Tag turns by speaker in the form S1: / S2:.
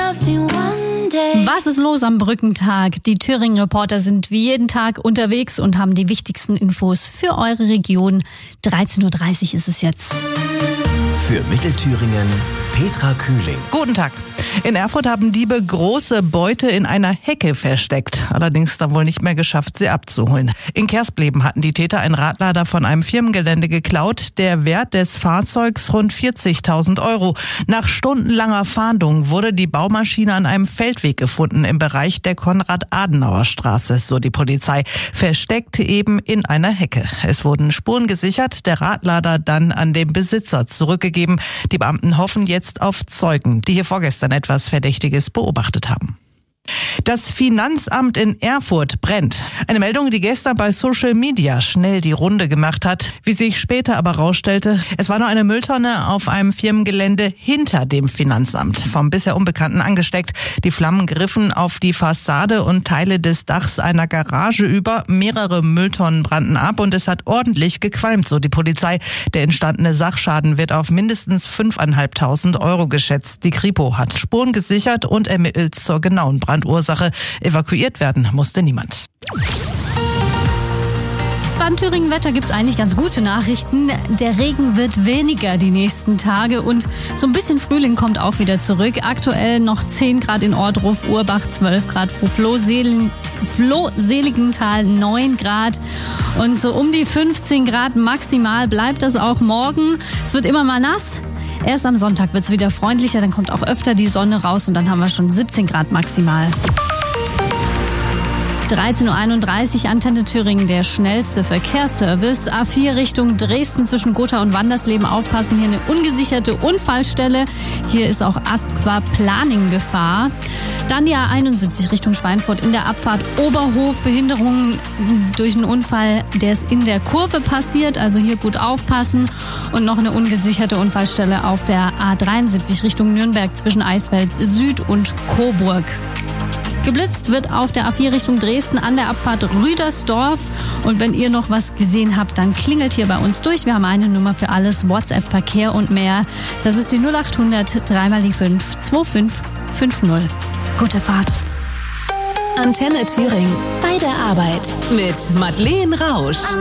S1: Was ist los am Brückentag? Die Thüringen-Reporter sind wie jeden Tag unterwegs und haben die wichtigsten Infos für eure Region. 13.30 Uhr ist es jetzt.
S2: Für Mittelthüringen Petra Kühling.
S3: Guten Tag. In Erfurt haben Diebe große Beute in einer Hecke versteckt. Allerdings dann wohl nicht mehr geschafft, sie abzuholen. In Kerspleben hatten die Täter einen Radlader von einem Firmengelände geklaut. Der Wert des Fahrzeugs rund 40.000 Euro. Nach stundenlanger Fahndung wurde die Baumaschine an einem Feldweg gefunden im Bereich der Konrad-Adenauer-Straße, so die Polizei. Versteckt eben in einer Hecke. Es wurden Spuren gesichert, der Radlader dann an den Besitzer zurückgegeben. Die Beamten hoffen jetzt auf Zeugen, die hier vorgestern etwas Verdächtiges beobachtet haben. Das Finanzamt in Erfurt brennt. Eine Meldung, die gestern bei Social Media schnell die Runde gemacht hat. Wie sich später aber rausstellte, es war nur eine Mülltonne auf einem Firmengelände hinter dem Finanzamt, vom bisher Unbekannten angesteckt. Die Flammen griffen auf die Fassade und Teile des Dachs einer Garage über. Mehrere Mülltonnen brannten ab und es hat ordentlich gequalmt, so die Polizei. Der entstandene Sachschaden wird auf mindestens 5.500 Euro geschätzt. Die Kripo hat Spuren gesichert und ermittelt zur genauen Brandursache. Evakuiert werden musste niemand.
S1: Beim Thüringen-Wetter gibt's eigentlich ganz gute Nachrichten. Der Regen wird weniger die nächsten Tage und so ein bisschen Frühling kommt auch wieder zurück. Aktuell noch 10 Grad in Ohrdruf, Urbach 12 Grad, Floh-Seligenthal 9 Grad und so um die 15 Grad maximal bleibt das auch morgen. Es wird immer mal nass. Erst am Sonntag wird es wieder freundlicher, dann kommt auch öfter die Sonne raus und dann haben wir schon 17 Grad maximal. 13.31 Uhr, Antenne Thüringen, der schnellste Verkehrsservice. A4 Richtung Dresden zwischen Gotha und Wandersleben. Aufpassen, hier eine ungesicherte Unfallstelle. Hier ist auch Aquaplaning-Gefahr. Dann die A71 Richtung Schweinfurt in der Abfahrt Oberhof. Behinderungen durch einen Unfall, der ist in der Kurve passiert. Also hier gut aufpassen. Und noch eine ungesicherte Unfallstelle auf der A73 Richtung Nürnberg zwischen Eisfeld Süd und Coburg. Geblitzt wird auf der A4 Richtung Dresden an der Abfahrt Rüdersdorf. Und wenn ihr noch was gesehen habt, dann klingelt hier bei uns durch. Wir haben eine Nummer für alles, WhatsApp, Verkehr und mehr. Das ist die 0800 3x5 2550. Gute Fahrt.
S4: Antenne Thüringen. Bei der Arbeit. Mit Madeleine Rausch.